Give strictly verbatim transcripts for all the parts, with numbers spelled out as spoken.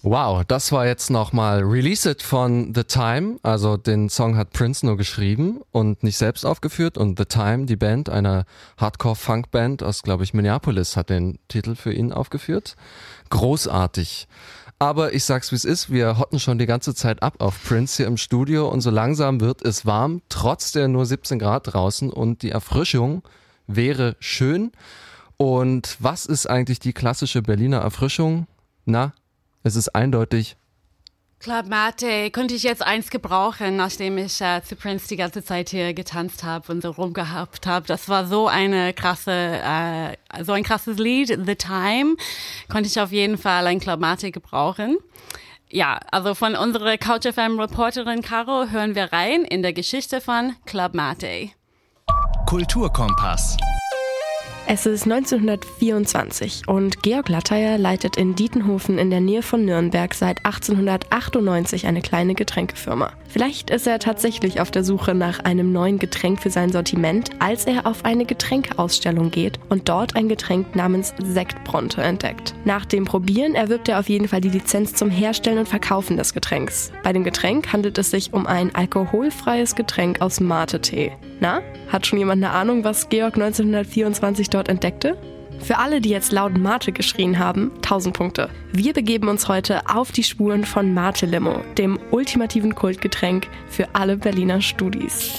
Wow, das war jetzt nochmal Release It von The Time. Also den Song hat Prince nur geschrieben und nicht selbst aufgeführt. Und The Time, die Band, eine Hardcore-Funk-Band aus, glaube ich, Minneapolis, hat den Titel für ihn aufgeführt. Großartig. Aber ich sag's, wie es ist, wir hotten schon die ganze Zeit ab auf Prince hier im Studio und so langsam wird es warm, trotz der nur siebzehn Grad draußen, und die Erfrischung wäre schön. Und was ist eigentlich die klassische Berliner Erfrischung? Na, es ist eindeutig Club Mate. Könnte ich jetzt eins gebrauchen, nachdem ich äh, zu Prince die ganze Zeit hier getanzt habe und so rumgehabt habe. Das war so eine krasse, äh, so ein krasses Lied, The Time. Konnte ich auf jeden Fall ein Club Mate gebrauchen. Ja, also von unserer Couch F M Reporterin Caro hören wir rein in der Geschichte von Club Mate. Kulturkompass. Es ist neunzehnhundertvierundzwanzig und Georg Latteier leitet in Dietenhofen in der Nähe von Nürnberg seit achtzehnhundertachtundneunzig eine kleine Getränkefirma. Vielleicht ist er tatsächlich auf der Suche nach einem neuen Getränk für sein Sortiment, als er auf eine Getränkeausstellung geht und dort ein Getränk namens Sektbronte entdeckt. Nach dem Probieren erwirbt er auf jeden Fall die Lizenz zum Herstellen und Verkaufen des Getränks. Bei dem Getränk handelt es sich um ein alkoholfreies Getränk aus Mate-Tee. Na, hat schon jemand eine Ahnung, was Georg neunzehnhundertvierundzwanzig dort entdeckte? Für alle, die jetzt laut Mate geschrien haben, tausend Punkte. Wir begeben uns heute auf die Spuren von Mate Limo, dem ultimativen Kultgetränk für alle Berliner Studis.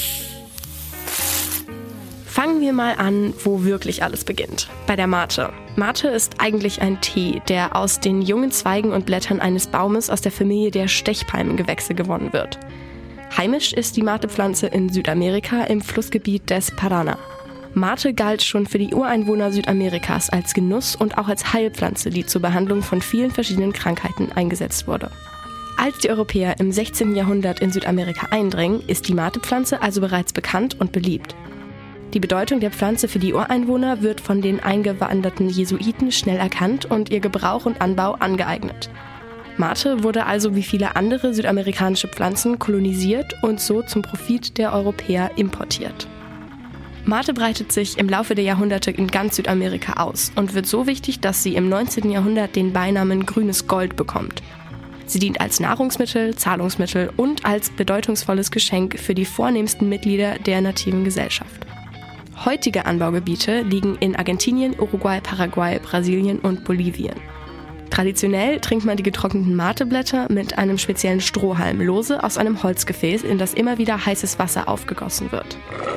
Fangen wir mal an, wo wirklich alles beginnt. Bei der Mate. Mate ist eigentlich ein Tee, der aus den jungen Zweigen und Blättern eines Baumes aus der Familie der Stechpalmengewächse gewonnen wird. Heimisch ist die Matepflanze in Südamerika im Flussgebiet des Paraná. Mate galt schon für die Ureinwohner Südamerikas als Genuss und auch als Heilpflanze, die zur Behandlung von vielen verschiedenen Krankheiten eingesetzt wurde. Als die Europäer im sechzehnten Jahrhundert in Südamerika eindringen, ist die Matepflanze also bereits bekannt und beliebt. Die Bedeutung der Pflanze für die Ureinwohner wird von den eingewanderten Jesuiten schnell erkannt und ihr Gebrauch und Anbau angeeignet. Mate wurde also wie viele andere südamerikanische Pflanzen kolonisiert und so zum Profit der Europäer importiert. Mate breitet sich im Laufe der Jahrhunderte in ganz Südamerika aus und wird so wichtig, dass sie im neunzehnten Jahrhundert den Beinamen grünes Gold bekommt. Sie dient als Nahrungsmittel, Zahlungsmittel und als bedeutungsvolles Geschenk für die vornehmsten Mitglieder der nativen Gesellschaft. Heutige Anbaugebiete liegen in Argentinien, Uruguay, Paraguay, Brasilien und Bolivien. Traditionell trinkt man die getrockneten Mateblätter mit einem speziellen Strohhalm lose aus einem Holzgefäß, in das immer wieder heißes Wasser aufgegossen wird.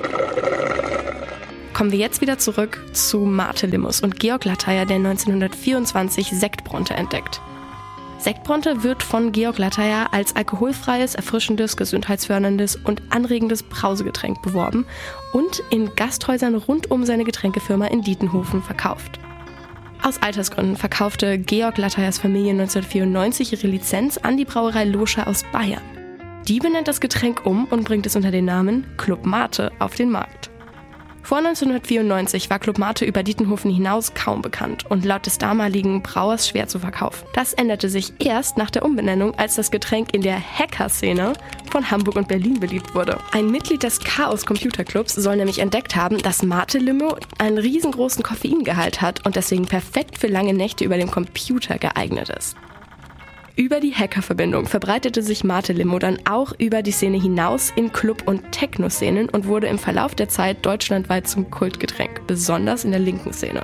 Kommen wir jetzt wieder zurück zu Mate Limmus und Georg Latteier, der neunzehnhundertvierundzwanzig Sektbronte entdeckt. Sektbronte wird von Georg Latteier als alkoholfreies, erfrischendes, gesundheitsförderndes und anregendes Brausegetränk beworben und in Gasthäusern rund um seine Getränkefirma in Dietenhofen verkauft. Aus Altersgründen verkaufte Georg Latteiers Familie neunzehnhundertvierundneunzig ihre Lizenz an die Brauerei Loscha aus Bayern. Die benennt das Getränk um und bringt es unter dem Namen Club Mate auf den Markt. Vor neunzehnhundertvierundneunzig war Club Mate über Dietenhofen hinaus kaum bekannt und laut des damaligen Brauers schwer zu verkaufen. Das änderte sich erst nach der Umbenennung, als das Getränk in der Hacker-Szene von Hamburg und Berlin beliebt wurde. Ein Mitglied des Chaos Computer Clubs soll nämlich entdeckt haben, dass Mate Limo einen riesengroßen Koffeingehalt hat und deswegen perfekt für lange Nächte über dem Computer geeignet ist. Über die Hacker-Verbindung verbreitete sich Mate Limo dann auch über die Szene hinaus in Club- und Techno-Szenen und wurde im Verlauf der Zeit deutschlandweit zum Kultgetränk, besonders in der linken Szene.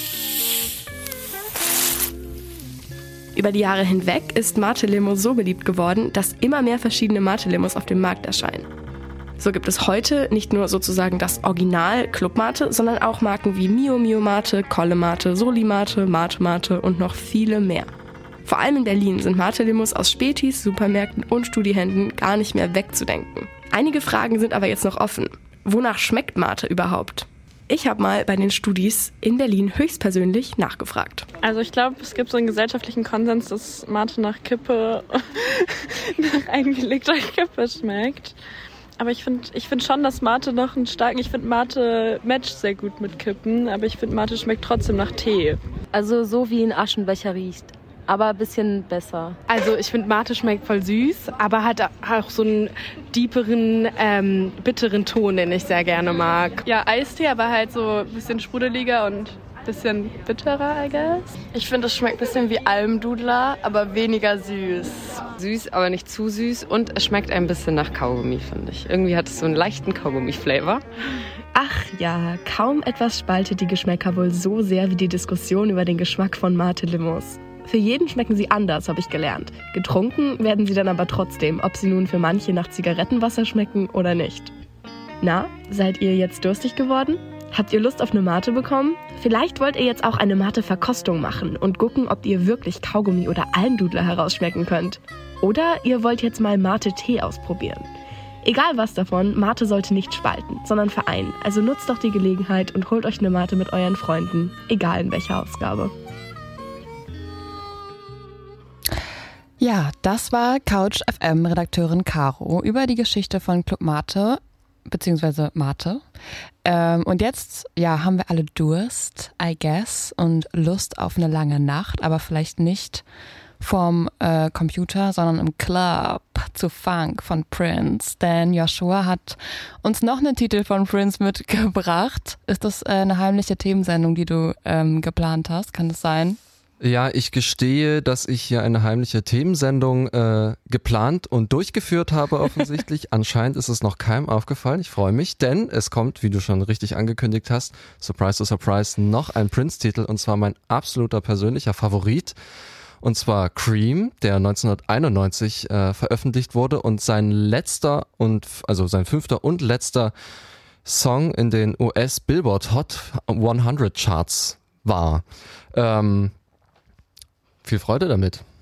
Über die Jahre hinweg ist Mate Limo so beliebt geworden, dass immer mehr verschiedene Mate Limos auf dem Markt erscheinen. So gibt es heute nicht nur sozusagen das Original Club Mate, sondern auch Marken wie Mio Mio Mate, Colle Mate, Soli Mate, Mate Mate und noch viele mehr. Vor allem in Berlin sind Mate-Limos aus Spätis, Supermärkten und Studihänden gar nicht mehr wegzudenken. Einige Fragen sind aber jetzt noch offen. Wonach schmeckt Mate überhaupt? Ich habe mal bei den Studis in Berlin höchstpersönlich nachgefragt. Also ich glaube, es gibt so einen gesellschaftlichen Konsens, dass Mate nach Kippe, nach eingelegter Kippe schmeckt. Aber ich finde ich find schon, dass Mate noch einen starken... Ich finde Mate matcht sehr gut mit Kippen, aber ich finde Mate schmeckt trotzdem nach Tee. Also so wie ein Aschenbecher riecht. Aber ein bisschen besser. Also ich finde, Mate schmeckt voll süß, aber hat auch so einen deeperen, ähm, bitteren Ton, den ich sehr gerne mag. Ja, Eistee, aber halt so ein bisschen sprudeliger und Bisschen bitterer, I guess. Ich finde, es schmeckt ein bisschen wie Almdudler, aber weniger süß. Süß, aber nicht zu süß und es schmeckt ein bisschen nach Kaugummi, finde ich. Irgendwie hat es so einen leichten Kaugummi-Flavor. Ach ja, kaum etwas spaltet die Geschmäcker wohl so sehr wie die Diskussion über den Geschmack von Mate-Limos. Für jeden schmecken sie anders, habe ich gelernt. Getrunken werden sie dann aber trotzdem, ob sie nun für manche nach Zigarettenwasser schmecken oder nicht. Na, seid ihr jetzt durstig geworden? Habt ihr Lust auf eine Mate bekommen? Vielleicht wollt ihr jetzt auch eine Mate-Verkostung machen und gucken, ob ihr wirklich Kaugummi oder Almdudler herausschmecken könnt. Oder ihr wollt jetzt mal Mate-Tee ausprobieren. Egal was davon, Mate sollte nicht spalten, sondern vereinen. Also nutzt doch die Gelegenheit und holt euch eine Mate mit euren Freunden, egal in welcher Ausgabe. Ja, das war Couch F M-Redakteurin Caro über die Geschichte von Club Mate, beziehungsweise Mate. Ähm, und jetzt, ja, haben wir alle Durst, I guess, und Lust auf eine lange Nacht, aber vielleicht nicht vorm äh, Computer, sondern im Club zu Funk von Prince. Denn Joshua hat uns noch einen Titel von Prince mitgebracht. Ist das äh, eine heimliche Themensendung, die du ähm, geplant hast? Kann das sein? Ja, ich gestehe, dass ich hier eine heimliche Themensendung äh, geplant und durchgeführt habe offensichtlich. Anscheinend ist es noch keinem aufgefallen. Ich freue mich, denn es kommt, wie du schon richtig angekündigt hast, surprise to surprise, noch ein Prince-Titel und zwar mein absoluter persönlicher Favorit. Und zwar Cream, der neunzehnhunderteinundneunzig äh, veröffentlicht wurde und sein letzter und also sein fünfter und letzter Song in den U S Billboard Hot hundert Charts war. Ähm, Viel Freude damit.